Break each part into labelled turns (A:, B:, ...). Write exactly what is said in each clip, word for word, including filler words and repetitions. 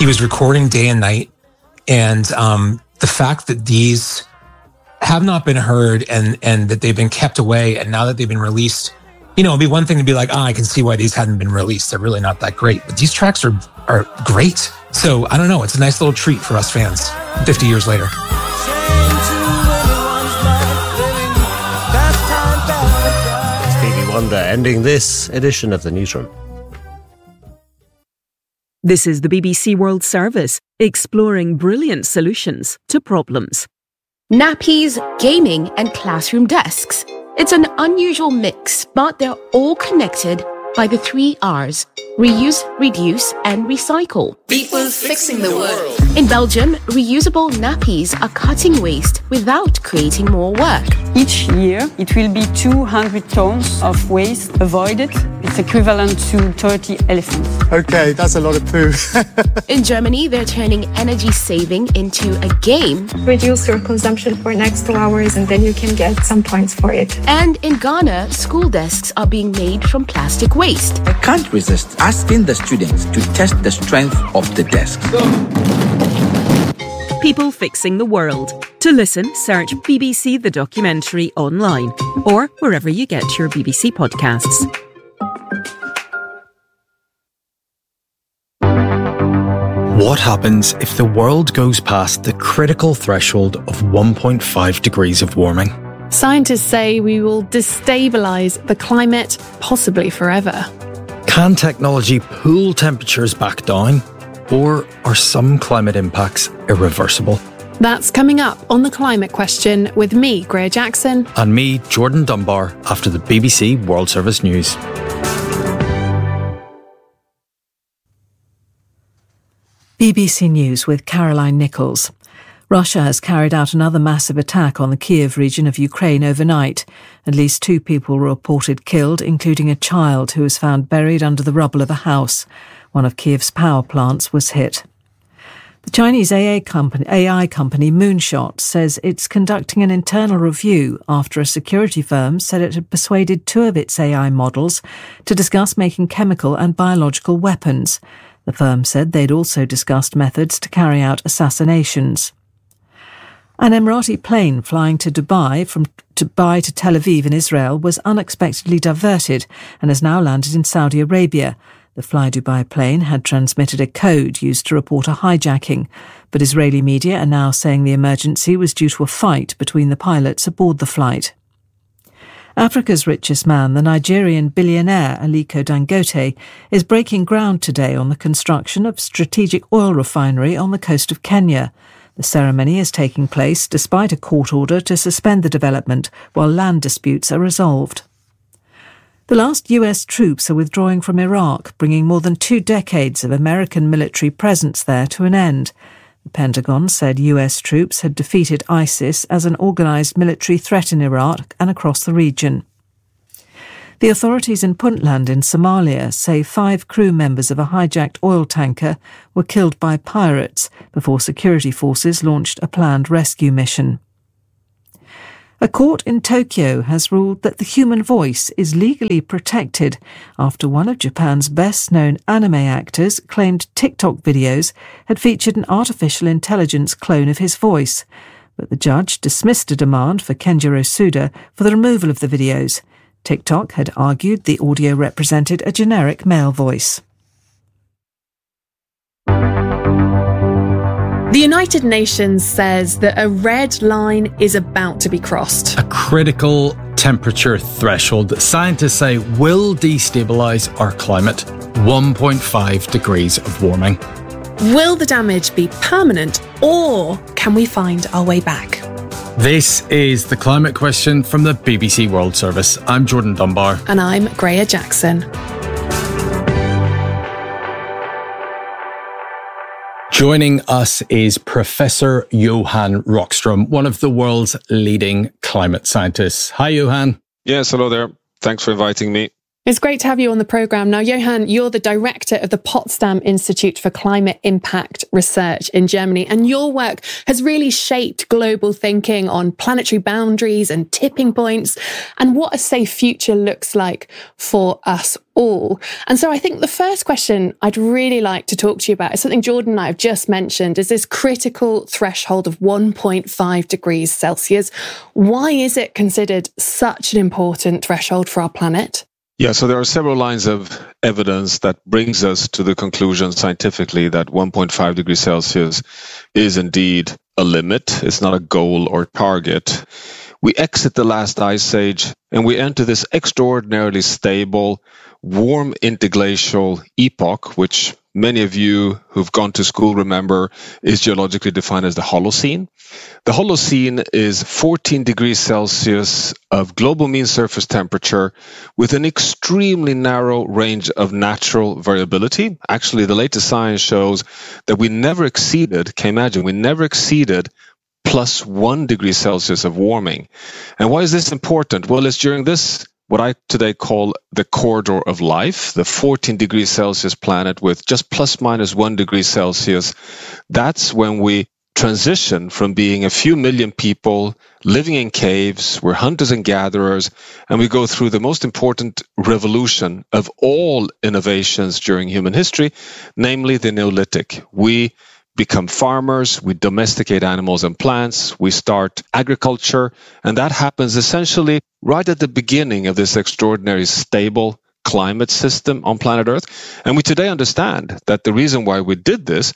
A: He was recording day and night. And um, the fact that these have not been heard and, and that they've been kept away, and now that they've been released, you know, it'd be one thing to be like, ah, oh, I can see why these hadn't been released. They're really not that great. But these tracks are are great. So I don't know. It's a nice little treat for us fans fifty years later.
B: Stevie Wonder ending this edition of the Newsroom.
C: This is the B B C World Service, exploring brilliant solutions to problems.
D: Nappies, gaming and classroom desks. It's an unusual mix, but they're all connected by the three R's: reuse, reduce and recycle.
E: People fixing the world.
D: In Belgium, reusable nappies are cutting waste without creating more work.
F: Each year, it will be two hundred tons of waste avoided. It's equivalent to thirty elephants.
G: Okay, that's a lot of poo.
D: In Germany, they're turning energy saving into a game.
H: Reduce your consumption for next two hours and then you can get some points for it.
D: And in Ghana, school desks are being made from plastic waste.
I: I can't resist asking the students to test the strength of the desks.
C: People fixing the world. To listen, search B B C The Documentary online or wherever you get your B B C podcasts.
J: What happens if the world goes past the critical threshold of one point five degrees of warming?
K: Scientists say we will destabilise the climate, possibly forever.
J: Can technology pull temperatures back down? Or are some climate impacts irreversible?
K: That's coming up on The Climate Question with me, Greer Jackson.
J: And me, Jordan Dunbar, after the B B C World Service News.
L: B B C News with Caroline Nichols. Russia has carried out another massive attack on the Kiev region of Ukraine overnight. At least two people were reported killed, including a child who was found buried under the rubble of a house. One of Kiev's power plants was hit. The Chinese A I company, A I company Moonshot says it's conducting an internal review after a security firm said it had persuaded two of its A I models to discuss making chemical and biological weapons. The firm said they'd also discussed methods to carry out assassinations. An Emirati plane flying to Dubai from Dubai to Tel Aviv in Israel was unexpectedly diverted and has now landed in Saudi Arabia. The Fly Dubai plane had transmitted a code used to report a hijacking, but Israeli media are now saying the emergency was due to a fight between the pilots aboard the flight. Africa's richest man, the Nigerian billionaire Aliko Dangote, is breaking ground today on the construction of a strategic oil refinery on the coast of Kenya. The ceremony is taking place despite a court order to suspend the development while land disputes are resolved. The last U S troops are withdrawing from Iraq, bringing more than two decades of American military presence there to an end. The Pentagon said U S troops had defeated ISIS as an organised military threat in Iraq and across the region. The authorities in Puntland in Somalia say five crew members of a hijacked oil tanker were killed by pirates before security forces launched a planned rescue mission. A court in Tokyo has ruled that the human voice is legally protected after one of Japan's best-known anime actors claimed TikTok videos had featured an artificial intelligence clone of his voice. But the judge dismissed a demand for Kenjiro Suda for the removal of the videos. TikTok had argued the audio represented a generic male voice.
K: The United Nations says that a red line is about to be crossed.
J: A critical temperature threshold that scientists say will destabilise our climate. one point five degrees of warming.
K: Will the damage be permanent, or can we find our way back?
J: This is The Climate Question from the B B C World Service. I'm Jordan Dunbar.
K: And I'm Greer Jackson.
J: Joining us is Professor Johan Rockström, one of the world's leading climate scientists. Hi, Johan.
M: Yes, hello there. Thanks for inviting me.
K: It's great to have you on the programme. Now, Johan, you're the director of the Potsdam Institute for Climate Impact Research in Germany, and your work has really shaped global thinking on planetary boundaries and tipping points and what a safe future looks like for us all. And so I think the first question I'd really like to talk to you about is something Jordan and I have just mentioned, is this critical threshold of one point five degrees Celsius. Why is it considered such an important threshold for our planet?
M: Yeah, so there are several lines of evidence that brings us to the conclusion scientifically that one point five degrees Celsius is indeed a limit. It's not a goal or target. We exit the last ice age and we enter this extraordinarily stable, warm interglacial epoch, which many of you who've gone to school remember is geologically defined as the Holocene. The Holocene is fourteen degrees Celsius of global mean surface temperature with an extremely narrow range of natural variability. Actually, the latest science shows that we never exceeded, can you imagine, we never exceeded plus one degree Celsius of warming. And why is this important? Well, it's during this what I today call the corridor of life, the fourteen degrees Celsius planet with just plus minus one degree Celsius. That's when we transition from being a few million people living in caves, we're hunters and gatherers, and we go through the most important revolution of all innovations during human history, namely the Neolithic. We become farmers, we domesticate animals and plants, we start agriculture, and that happens essentially right at the beginning of this extraordinary stable climate system on planet Earth. And we today understand that the reason why we did this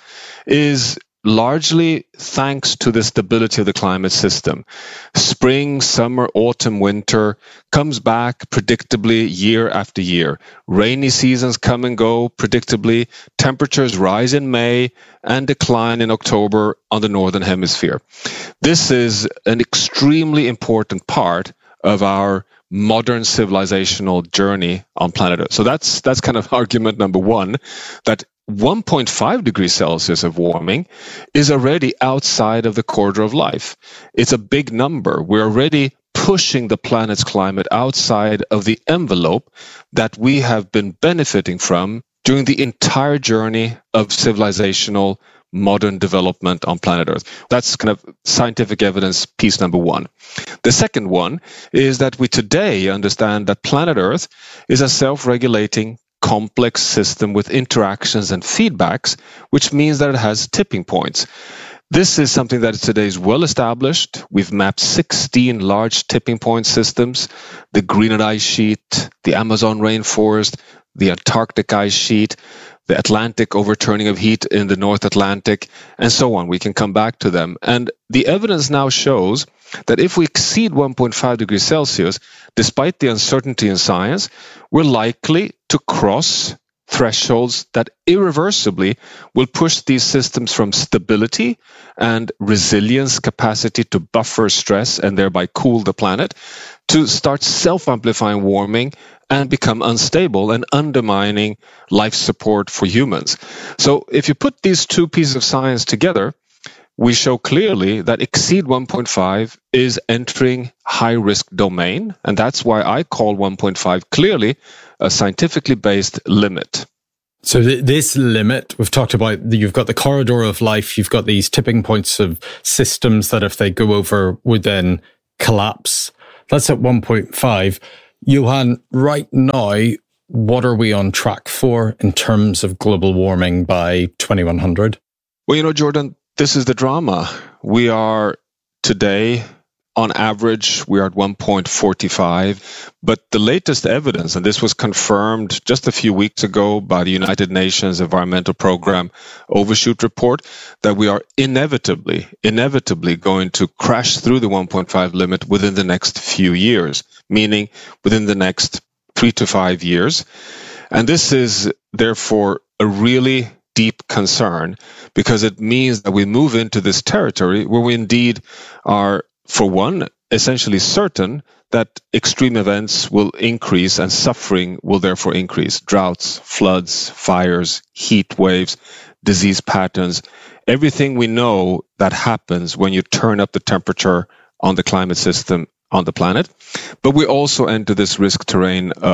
M: is largely thanks to the stability of the climate system. Spring, summer, autumn, winter comes back predictably year after year. Rainy seasons come and go predictably. Temperatures rise in May and decline in October on the northern hemisphere. This is an extremely important part of our modern civilizational journey on planet Earth. So that's that's kind of argument number one, that one point five degrees Celsius of warming is already outside of the corridor of life. It's a big number. We're already pushing the planet's climate outside of the envelope that we have been benefiting from during the entire journey of civilizational modern development on planet Earth. That's kind of scientific evidence piece number one. The second one is that we today understand that planet Earth is a self-regulating complex system with interactions and feedbacks, which means that it has tipping points. This is something that today is well established. We've mapped sixteen large tipping point systems, the Greenland ice sheet, the Amazon rainforest, the Antarctic ice sheet, the Atlantic overturning of heat in the North Atlantic, and so on. We can come back to them. And the evidence now shows that if we exceed one point five degrees Celsius, despite the uncertainty in science, we're likely to cross thresholds that irreversibly will push these systems from stability and resilience capacity to buffer stress and thereby cool the planet to start self-amplifying warming and become unstable and undermining life support for humans. So if you put these two pieces of science together, we show clearly that exceed one point five is entering high-risk domain, and that's why I call one point five clearly a scientifically based limit.
J: So th- this limit, we've talked about, the, you've got the corridor of life, you've got these tipping points of systems that if they go over would then collapse. That's at one point five. Johan, right now, what are we on track for in terms of global warming by twenty-one hundred?
M: Well, you know, Jordan, this is the drama. We are today, on average, we are at one point four five. But the latest evidence, and this was confirmed just a few weeks ago by the United Nations Environmental Program Overshoot Report, that we are inevitably, inevitably going to crash through the one point five limit within the next few years, meaning within the next three to five years. And this is therefore a really deep concern, because it means that we move into this territory where we indeed are, for one, essentially certain that extreme events will increase and suffering will therefore increase. Droughts, floods, fires, heat waves, disease patterns, everything we know that happens when you turn up the temperature on the climate system on the planet. But we also enter this risk terrain of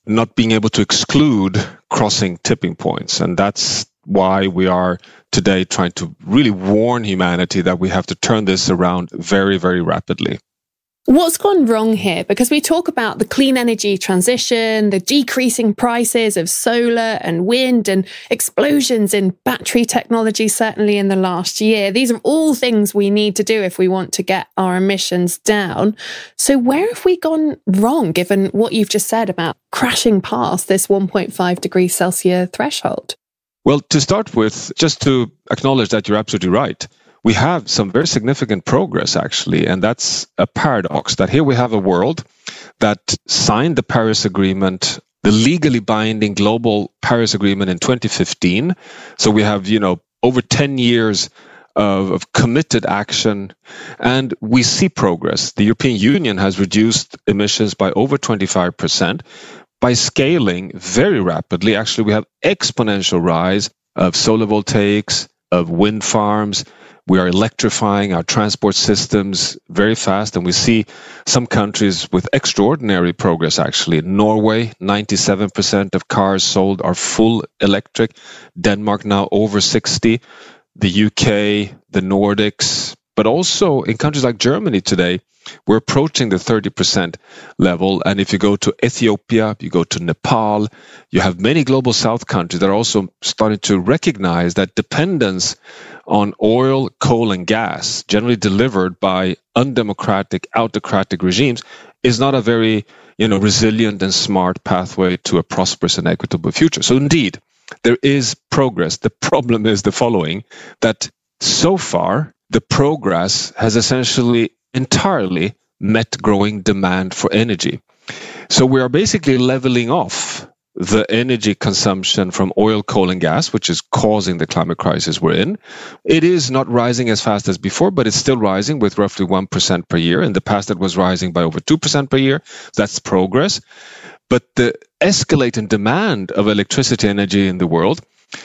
M: not being able to exclude crossing tipping points. And that's why we are today trying to really warn humanity that we have to turn this around very, very rapidly.
K: What's gone wrong here? Because we talk about the clean energy transition, the decreasing prices of solar and wind, and explosions in battery technology, certainly in the last year. These are all things we need to do if we want to get our emissions down. So where have we gone wrong, given what you've just said about crashing past this one point five degrees Celsius threshold?
M: Well, to start with, just to acknowledge that you're absolutely right. We have some very significant progress, actually, and that's a paradox, that here we have a world that signed the Paris Agreement, the legally binding global Paris Agreement in twenty fifteen. So we have, you know, over ten years of, of committed action, and we see progress. The European Union has reduced emissions by over twenty-five percent by scaling very rapidly. Actually, we have exponential rise of solar voltaics, of wind farms. We are electrifying our transport systems very fast, and we see some countries with extraordinary progress, actually. Norway, ninety-seven percent of cars sold are full electric. Denmark now over sixty. The U K, the Nordics, but also in countries like Germany today, we're approaching the thirty percent level. And if you go to Ethiopia, you go to Nepal, you have many global south countries that are also starting to recognize that dependence on oil, coal, and gas, generally delivered by undemocratic, autocratic regimes, is not a very, you know, resilient and smart pathway to a prosperous and equitable future. So indeed, there is progress. The problem is the following, that so far, the progress has essentially entirely met growing demand for energy. So we are basically leveling off the energy consumption from oil, coal, and gas, which is causing the climate crisis we're in. It is not rising as fast as before, but it's still rising with roughly one percent per year. In the past, it was rising by over two percent per year. That's progress. But the escalating demand of electricity energy in the world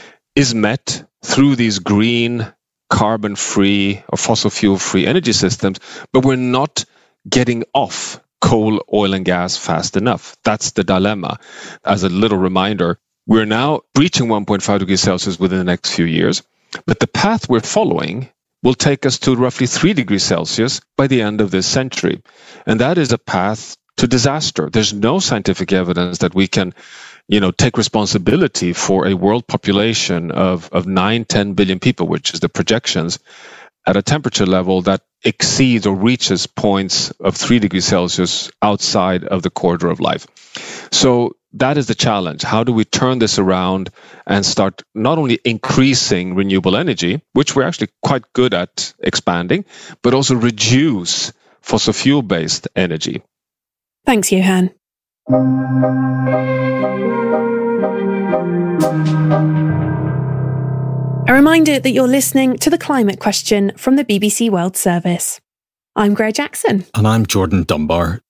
M: is met through these green, carbon-free or fossil fuel-free energy systems, but we're not getting off coal, oil, and gas fast enough. That's the dilemma. As a little reminder, we're now reaching one point five degrees Celsius within the next few years, but the path we're following will take us to roughly three degrees Celsius by the end of this century. And that is a path to disaster. There's no scientific evidence that we can, you know, take responsibility for a world population of, of nine, ten billion people, which is the projections, at a temperature level that exceeds or reaches points of three degrees Celsius outside of the corridor of life. So that is the challenge. How do we turn this around and start not only increasing renewable energy, which we're actually quite good at expanding, but also reduce fossil fuel-based energy?
K: Thanks, Johan. A reminder that you're listening to The Climate Question from the B B C World Service. I'm Greg Jackson.
J: And I'm Jordan Dunbar.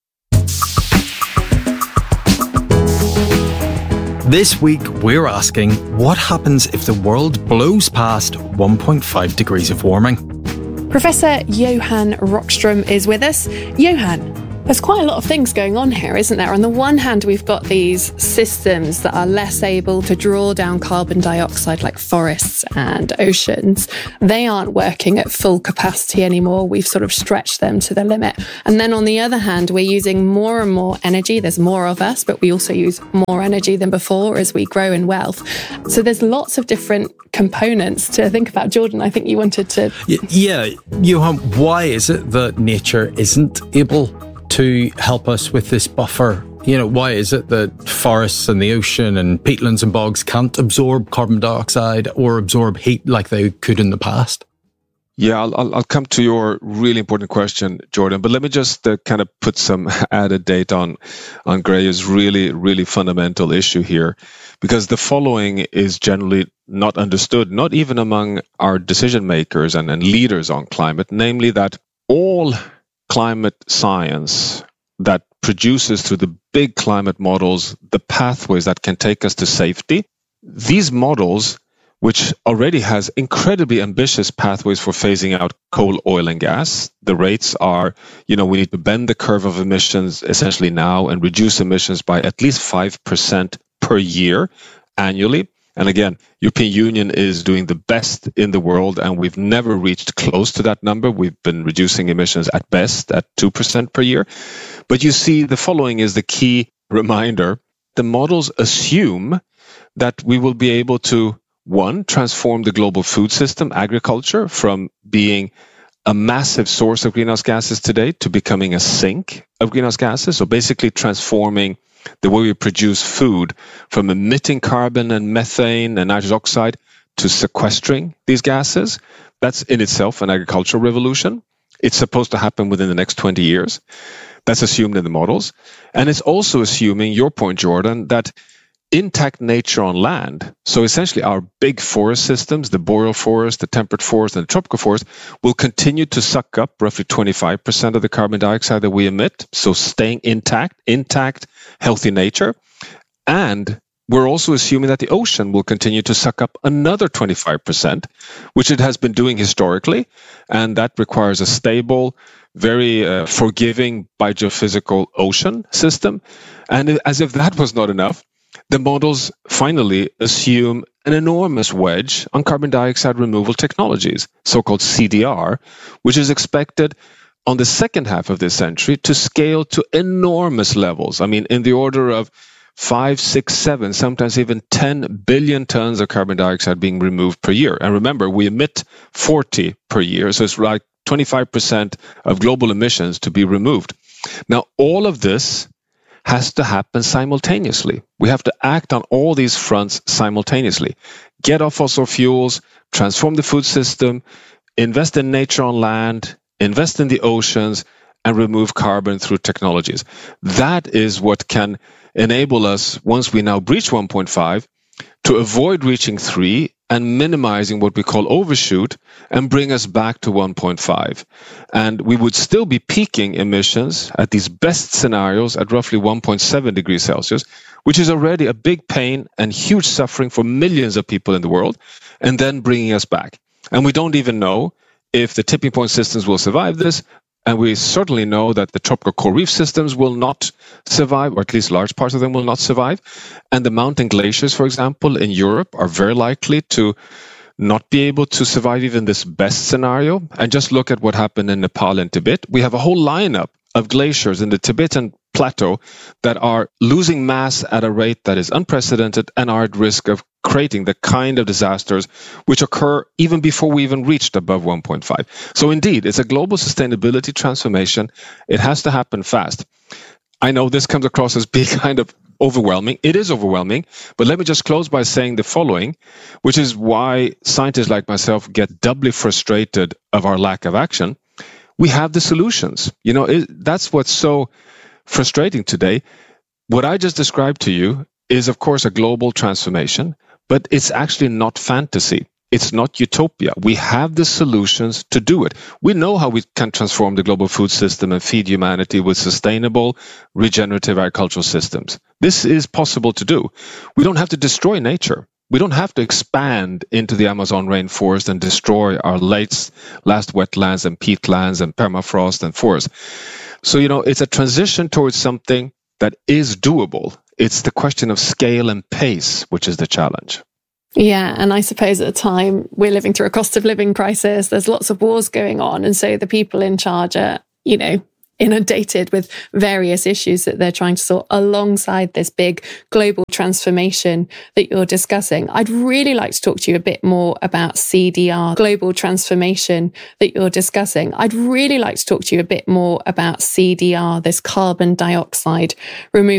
J: This week, we're asking, what happens if the world blows past one point five degrees of warming?
K: Professor Johan Rockström is with us. Johan, there's quite a lot of things going on here, isn't there? On the one hand, we've got these systems that are less able to draw down carbon dioxide, like forests and oceans. They aren't working at full capacity anymore. We've sort of stretched them to the limit. And then on the other hand, we're using more and more energy. There's more of us, but we also use more energy than before as we grow in wealth. So there's lots of different components to think about. Jordan, I think you wanted to...
J: Yeah, Johan, why is it that nature isn't able to help us with this buffer? You know, why is it that forests and the ocean and peatlands and bogs can't absorb carbon dioxide or absorb heat like they could in the past?
M: Yeah, I'll, I'll come to your really important question, Jordan, but let me just uh, kind of put some added data on, on Gray's really, really fundamental issue here, because the following is generally not understood, not even among our decision makers and, and leaders on climate, namely that all climate science that produces through the big climate models the pathways that can take us to safety, these models which already has incredibly ambitious pathways for phasing out coal, oil, and gas. The rates are, you know, we need to bend the curve of emissions essentially now and reduce emissions by at least five percent per year annually. And again, European Union is doing the best in the world, and we've never reached close to that number. We've been reducing emissions at best at two percent per year. But you see, the following is the key reminder. The models assume that we will be able to, one, transform the global food system, agriculture, from being a massive source of greenhouse gases today to becoming a sink of greenhouse gases. So basically transforming the way we produce food from emitting carbon and methane and nitrous oxide to sequestering these gases. That's in itself an agricultural revolution. It's supposed to happen within the next twenty years. That's assumed in the models. And it's also assuming, your point, Jordan, that intact nature on land, so essentially our big forest systems, the boreal forest, the temperate forest, and the tropical forest, will continue to suck up roughly twenty-five percent of the carbon dioxide that we emit, so staying intact, intact, healthy nature. And we're also assuming that the ocean will continue to suck up another twenty-five percent, which it has been doing historically, and that requires a stable, very uh, forgiving biogeophysical ocean system. And as if that was not enough, the models finally assume an enormous wedge on carbon dioxide removal technologies, so-called C D R, which is expected on the second half of this century to scale to enormous levels. I mean, in the order of five, six, seven, sometimes even ten billion tons of carbon dioxide being removed per year. And remember, we emit forty per year, so it's like twenty-five percent of global emissions to be removed. Now, all of this has to happen simultaneously. We have to act on all these fronts simultaneously. Get off fossil fuels, transform the food system, invest in nature on land, invest in the oceans, and remove carbon through technologies. That is what can enable us, once we now breach one point five, to avoid reaching three and minimizing what we call overshoot and bring us back to one point five. And we would still be peaking emissions at these best scenarios at roughly one point seven degrees Celsius, which is already a big pain and huge suffering for millions of people in the world, and then bringing us back. And we don't even know if the tipping point systems will survive this. And we certainly know that the tropical coral reef systems will not survive, or at least large parts of them will not survive. And the mountain glaciers, for example, in Europe are very likely to not be able to survive even this best scenario. And just look at what happened in Nepal and Tibet. We have a whole lineup of glaciers in the Tibetan plateau that are losing mass at a rate that is unprecedented and are at risk of creating the kind of disasters which occur even before we even reached above one point five. So indeed, it's a global sustainability transformation. It has to happen fast. I know this comes across as being kind of overwhelming. It is overwhelming, but let me just close by saying the following, which is why scientists like myself get doubly frustrated of our lack of action. We have the solutions. You know, it, that's what's so frustrating today. What I just described to you is, of course, a global transformation, but it's actually not fantasy. It's not utopia. We have the solutions to do it. We know how we can transform the global food system and feed humanity with sustainable, regenerative agricultural systems. This is possible to do. We don't have to destroy nature. We don't have to expand into the Amazon rainforest and destroy our last, last wetlands and peatlands and permafrost and forests. So, you know, it's a transition towards something that is doable. It's the question of scale and pace, which is the challenge.
K: Yeah, and I suppose at the time we're living through a cost of living crisis. There's lots of wars going on. And so the people in charge are, you know, inundated with various issues that they're trying to sort alongside this big global transformation that you're discussing. I'd really like to talk to you a bit more about C D R, global transformation that you're discussing. I'd really like to talk to you a bit more about C D R, this carbon dioxide removal